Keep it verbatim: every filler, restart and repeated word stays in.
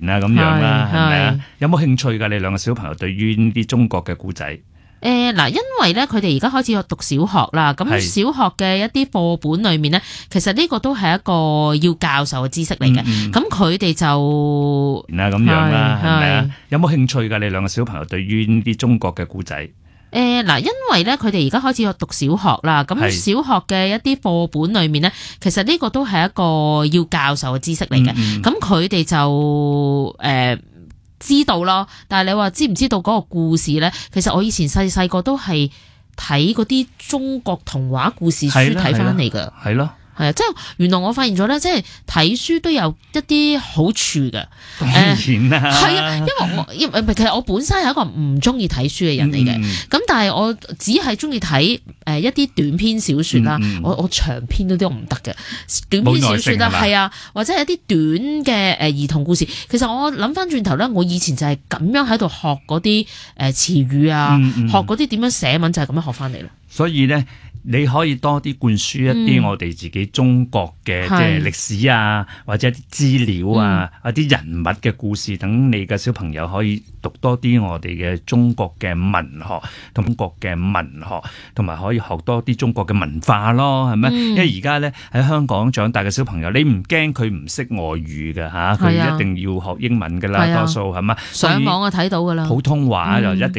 啊咁樣啦，係咪啊？有冇興趣㗎？你兩個小朋友對於呢啲中國嘅故仔？ 誒嗱，因為咧佢哋而家開始有讀小學啦，咁小學嘅一啲課本裏面咧，其實呢個都係一個要教授嘅知識嚟嘅。咁佢哋就啊咁樣啦，係咪啊？有冇興趣㗎？你兩個小朋友對於呢啲中國嘅故仔？ 誒嗱，因為咧佢哋而家開始有讀小學啦，咁小學嘅一啲課本裏面咧，其實呢個都係一個要教授嘅知識嚟嘅。咁佢哋就誒。呃知道咯，但係你話知唔知道嗰個故事咧？其實我以前細細個都係睇嗰啲中國童話故事書睇翻嚟㗎。 係咯。 係啊，即係原來我發現咗咧，即係睇書都有一啲好處嘅。 當然啦， 係啊，因為我因為其實我本身係一個唔中意睇書嘅人嚟嘅，咁、嗯、但係我只係中意睇誒一啲短篇小說啦、嗯嗯。我我長篇嗰啲我唔得嘅，短篇小說啦，係啊，或者係一啲短嘅誒兒童故事。其實我諗翻轉頭咧，我以前就係咁樣喺度學嗰啲誒詞語啊，嗯嗯學嗰啲點樣寫文，就係咁樣學翻嚟咯。 所以咧，你可以多啲灌輸一啲我哋自己中國嘅、嗯、即係歷史啊，或者一啲資料啊，一、嗯、啲人物嘅故事，等你嘅小朋友可以讀多啲我哋嘅中國嘅文學，同中國嘅文學，同埋可以學多啲中國嘅文化咯，係咪、嗯？因為而家咧喺香港長大嘅小朋友，你唔驚佢唔識外語嘅吓，佢、啊、一定要學英文噶啦，多數係嘛？上網啊睇到噶啦，普通話就一定。